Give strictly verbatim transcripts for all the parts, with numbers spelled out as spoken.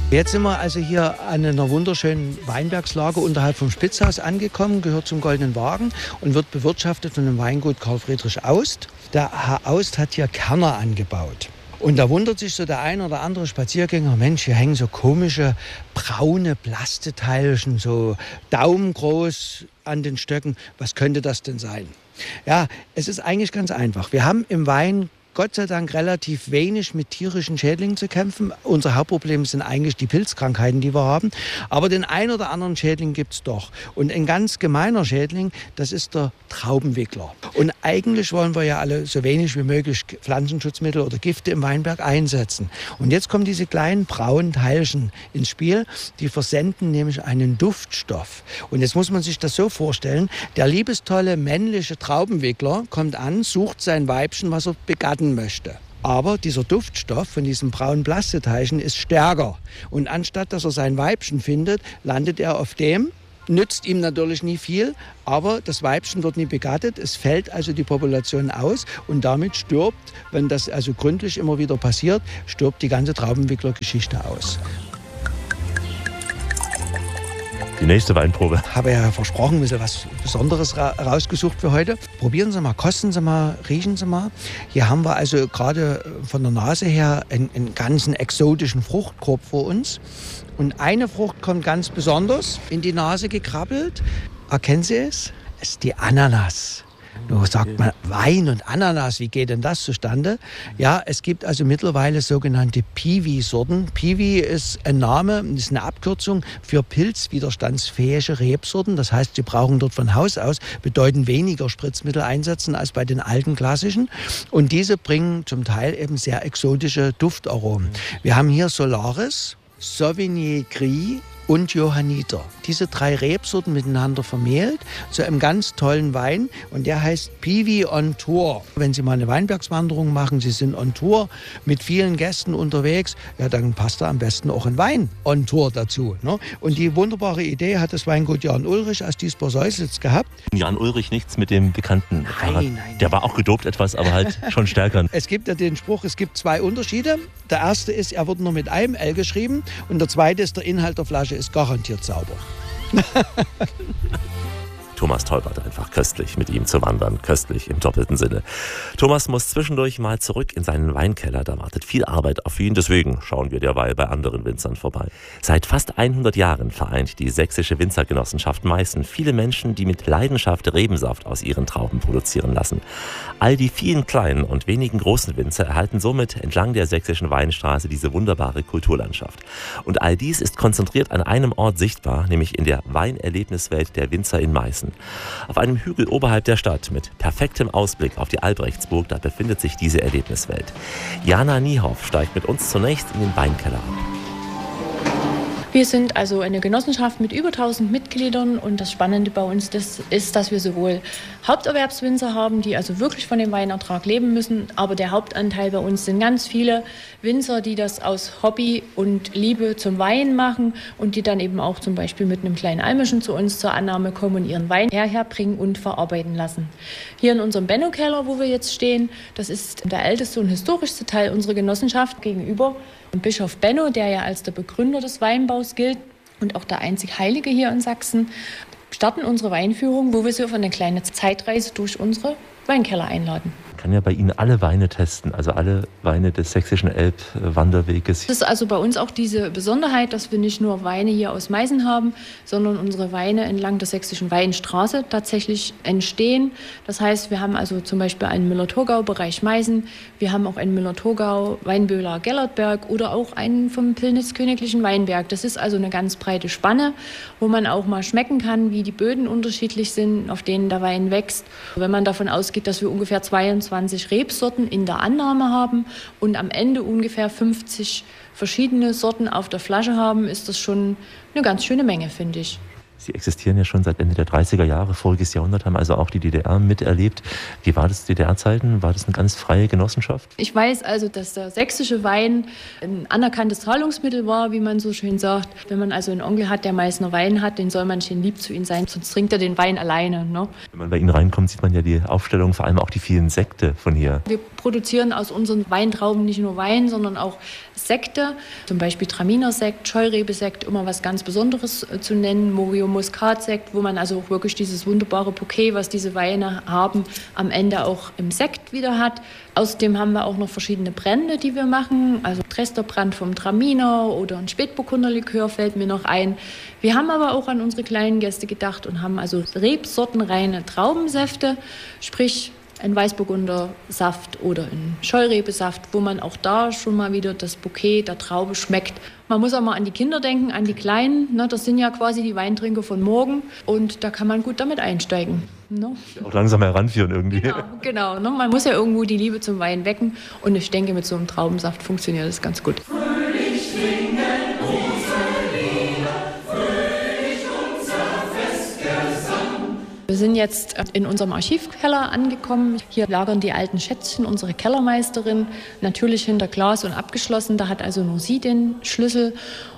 Jetzt sind wir also hier an einer wunderschönen Weinbergslage unterhalb vom Spitzhaus angekommen, gehört zum Goldenen Wagen und wird bewirtschaftet von dem Weingut Karl Friedrich Aust. Der Herr Aust hat hier Kerner angebaut. Und da wundert sich so der ein oder andere Spaziergänger, Mensch, hier hängen so komische braune Plasteteilchen, so daumengroß an den Stöcken. Was könnte das denn sein? Ja, es ist eigentlich ganz einfach. Wir haben im Wein Gott sei Dank relativ wenig mit tierischen Schädlingen zu kämpfen. Unser Hauptproblem sind eigentlich die Pilzkrankheiten, die wir haben. Aber den einen oder anderen Schädling gibt es doch. Und ein ganz gemeiner Schädling, das ist der Traubenwickler. Und eigentlich wollen wir ja alle so wenig wie möglich Pflanzenschutzmittel oder Gifte im Weinberg einsetzen. Und jetzt kommen diese kleinen braunen Teilchen ins Spiel, die versenden nämlich einen Duftstoff. Und jetzt muss man sich das so vorstellen, der liebestolle männliche Traubenwickler kommt an, sucht sein Weibchen, was er begatten möchte. Aber dieser Duftstoff von diesem braunen Plasteteilchen ist stärker. Und anstatt dass er sein Weibchen findet, landet er auf dem, nützt ihm natürlich nie viel, aber das Weibchen wird nie begattet. Es fällt also die Population aus und damit stirbt, wenn das also gründlich immer wieder passiert, stirbt die ganze Traubenwickler-Geschichte aus. Die nächste Weinprobe. Ich habe ja versprochen, ein bisschen was Besonderes ra- rausgesucht für heute. Probieren Sie mal, kosten Sie mal, riechen Sie mal. Hier haben wir also gerade von der Nase her einen, einen ganzen exotischen Fruchtkorb vor uns. Und eine Frucht kommt ganz besonders in die Nase gekrabbelt. Erkennen Sie es? Es ist die Ananas. Nur sagt man Wein und Ananas, wie geht denn das zustande? Ja, es gibt also mittlerweile sogenannte Piwi-Sorten. Piwi ist ein Name, ist eine Abkürzung für pilzwiderstandsfähige Rebsorten. Das heißt, sie brauchen dort von Haus aus bedeutend weniger Spritzmittel einsetzen als bei den alten klassischen. Und diese bringen zum Teil eben sehr exotische Duftaromen. Wir haben hier Solaris, Sauvignon Gris und Johanniter. Diese drei Rebsorten miteinander vermählt zu einem ganz tollen Wein und der heißt Piwi on Tour. Wenn Sie mal eine Weinbergswanderung machen, Sie sind on Tour mit vielen Gästen unterwegs, ja, dann passt da am besten auch ein Wein on Tour dazu. Ne? Und die wunderbare Idee hat das Weingut Jan Ulrich aus Diesbach-Seuslitz gehabt. Jan Ulrich, nichts mit dem bekannten Nein, Fahrrad. nein, nein. Der war auch gedopt etwas, aber halt schon stärker. Es gibt ja den Spruch, es gibt zwei Unterschiede. Der erste ist, er wird nur mit einem L geschrieben und der zweite ist, der Inhalt der Flasche ist garantiert sauber. Thomas Tolbert, einfach köstlich mit ihm zu wandern, köstlich im doppelten Sinne. Thomas muss zwischendurch mal zurück in seinen Weinkeller, da wartet viel Arbeit auf ihn, deswegen schauen wir derweil bei anderen Winzern vorbei. Seit fast hundert Jahren vereint die Sächsische Winzergenossenschaft Meißen viele Menschen, die mit Leidenschaft Rebensaft aus ihren Trauben produzieren lassen. All die vielen kleinen und wenigen großen Winzer erhalten somit entlang der sächsischen Weinstraße diese wunderbare Kulturlandschaft. Und all dies ist konzentriert an einem Ort sichtbar, nämlich in der Weinerlebniswelt der Winzer in Meißen. Auf einem Hügel oberhalb der Stadt mit perfektem Ausblick auf die Albrechtsburg, da befindet sich diese Erlebniswelt. Jana Niehoff steigt mit uns zunächst in den Weinkeller ab. Wir sind also eine Genossenschaft mit über tausend Mitgliedern und das Spannende bei uns das ist, dass wir sowohl Haupterwerbswinzer haben, die also wirklich von dem Weinertrag leben müssen, aber der Hauptanteil bei uns sind ganz viele Winzer, die das aus Hobby und Liebe zum Wein machen und die dann eben auch zum Beispiel mit einem kleinen Almischen zu uns zur Annahme kommen und ihren Wein herbringen und verarbeiten lassen. Hier in unserem Benno-Keller, wo wir jetzt stehen, das ist der älteste und historischste Teil unserer Genossenschaft gegenüber Bischof Benno, der ja als der Begründer des Weinbaus gilt und auch der einzig Heilige hier in Sachsen, starten unsere Weinführung, wo wir Sie auf eine kleine Zeitreise durch unsere Weinkeller einladen. Ich kann ja bei Ihnen alle Weine testen, also alle Weine des Sächsischen Elbwanderweges. Das ist also bei uns auch diese Besonderheit, dass wir nicht nur Weine hier aus Meißen haben, sondern unsere Weine entlang der Sächsischen Weinstraße tatsächlich entstehen. Das heißt, wir haben also zum Beispiel einen Müller-Thurgau-Bereich Meißen, wir haben auch einen Müller-Thurgau, Weinböhler, Gellertberg oder auch einen vom Pillnitz-Königlichen Weinberg. Das ist also eine ganz breite Spanne, wo man auch mal schmecken kann, wie die Böden unterschiedlich sind, auf denen der Wein wächst. Wenn man davon ausgeht, dass wir ungefähr zweiundzwanzig Rebsorten in der Annahme haben und am Ende ungefähr fünfzig verschiedene Sorten auf der Flasche haben, ist das schon eine ganz schöne Menge, finde ich. Sie existieren ja schon seit Ende der dreißiger Jahre, voriges Jahrhundert, haben also auch die D D R miterlebt. Wie war das zu D D R-Zeiten? War das eine ganz freie Genossenschaft? Ich weiß also, dass der sächsische Wein ein anerkanntes Zahlungsmittel war, wie man so schön sagt. Wenn man also einen Onkel hat, der Meißner Wein hat, den soll man schön lieb zu ihm sein, sonst trinkt er den Wein alleine. Ne? Wenn man bei Ihnen reinkommt, sieht man ja die Aufstellung, vor allem auch die vielen Sekte von hier. Wir produzieren aus unseren Weintrauben nicht nur Wein, sondern auch Sekte, zum Beispiel Traminer-Sekt, Scheurebe-Sekt, immer was ganz Besonderes äh, zu nennen, Morio-Muskat-Sekt, wo man also auch wirklich dieses wunderbare Bouquet, was diese Weine haben, am Ende auch im Sekt wieder hat. Außerdem haben wir auch noch verschiedene Brände, die wir machen, also Tresterbrand vom Traminer oder ein Spätburgunderlikör fällt mir noch ein. Wir haben aber auch an unsere kleinen Gäste gedacht und haben also rebsortenreine Traubensäfte, sprich ein Weißburgunder Saft oder ein Scheurebe-Saft, wo man auch da schon mal wieder das Bouquet der Traube schmeckt. Man muss auch mal an die Kinder denken, an die Kleinen. Ne? Das sind ja quasi die Weintrinker von morgen und da kann man gut damit einsteigen. Ne? Auch langsam heranführen irgendwie. Genau, genau ne? Man muss ja irgendwo die Liebe zum Wein wecken und ich denke, mit so einem Traubensaft funktioniert das ganz gut. Fröhlich singen unsere Lieder, fröhlich unser Festgesang. Wir sind jetzt in unserem Archivkeller angekommen. Hier lagern die alten Schätzchen, unsere Kellermeisterin, natürlich hinter Glas und abgeschlossen. Da hat also nur sie den Schlüssel.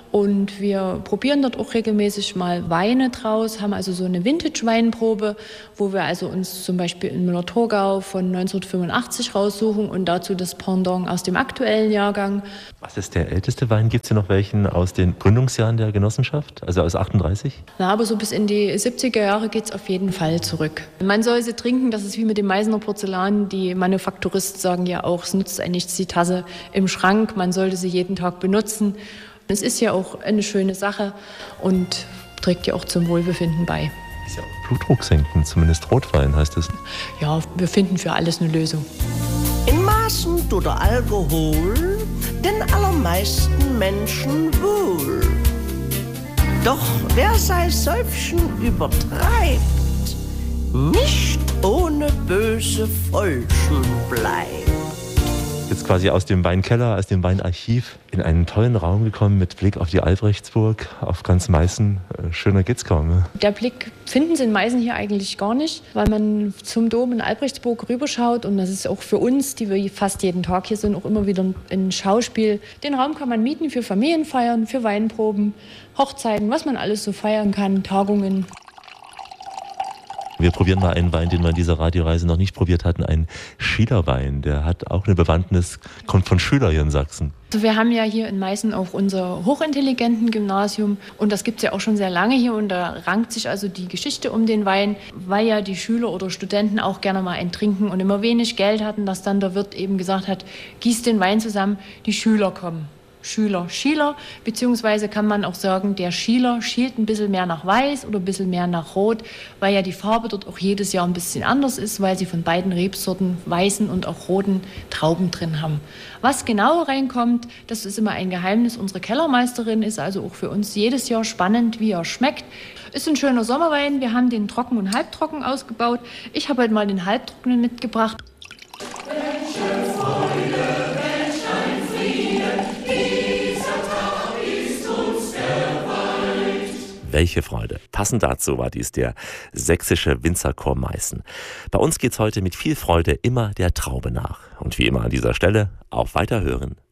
Und wir probieren dort auch regelmäßig mal Weine draus, haben also so eine Vintage-Weinprobe, wo wir also uns zum Beispiel in Müller-Thurgau von neunzehnhundertfünfundachtzig raussuchen und dazu das Pendant aus dem aktuellen Jahrgang. Was ist der älteste Wein? Gibt es hier noch welchen aus den Gründungsjahren der Genossenschaft, also aus achtunddreißig? Na, aber so bis in die siebziger Jahre geht es auf jeden Fall zurück. Man soll sie trinken, das ist wie mit dem Meißner Porzellan. Die Manufakturisten sagen ja auch, es nutzt einem nichts, die Tasse im Schrank, man sollte sie jeden Tag benutzen. Es ist ja auch eine schöne Sache und trägt ja auch zum Wohlbefinden bei. Ist ja auch Blutdruck senken, zumindest Rotwein heißt es. Ja, wir finden für alles eine Lösung. In Maßen tut der Alkohol den allermeisten Menschen wohl. Doch wer sein Säufchen übertreibt, nicht ohne böse Folgen bleibt. Jetzt quasi aus dem Weinkeller, aus dem Weinarchiv in einen tollen Raum gekommen mit Blick auf die Albrechtsburg, auf ganz Meißen. Schöner geht's kaum. Ne? Der Blick finden Sie in Meißen hier eigentlich gar nicht, weil man zum Dom in Albrechtsburg rüberschaut und das ist auch für uns, die wir fast jeden Tag hier sind, auch immer wieder ein Schauspiel. Den Raum kann man mieten für Familienfeiern, für Weinproben, Hochzeiten, was man alles so feiern kann, Tagungen. Wir probieren mal einen Wein, den wir in dieser Radioreise noch nicht probiert hatten, einen Schielerwein. Der hat auch eine Bewandtnis, kommt von Schüler hier in Sachsen. Also wir haben ja hier in Meißen auch unser hochintelligenten Gymnasium und das gibt es ja auch schon sehr lange hier und da rankt sich also die Geschichte um den Wein, weil ja die Schüler oder Studenten auch gerne mal einen trinken und immer wenig Geld hatten, dass dann der Wirt eben gesagt hat, gießt den Wein zusammen, die Schüler kommen. Schüler, Schieler, beziehungsweise kann man auch sagen, der Schieler schielt ein bisschen mehr nach Weiß oder ein bisschen mehr nach Rot, weil ja die Farbe dort auch jedes Jahr ein bisschen anders ist, weil sie von beiden Rebsorten weißen und auch roten Trauben drin haben. Was genau reinkommt, das ist immer ein Geheimnis unserer Kellermeisterin, ist also auch für uns jedes Jahr spannend, wie er schmeckt. Ist ein schöner Sommerwein, wir haben den trocken und halbtrocken ausgebaut. Ich habe heute mal den halbtrockenen mitgebracht. Welche Freude. Passend dazu war dies der sächsische Winzerchor Meißen. Bei uns geht's heute mit viel Freude immer der Traube nach. Und wie immer an dieser Stelle auf Weiterhören.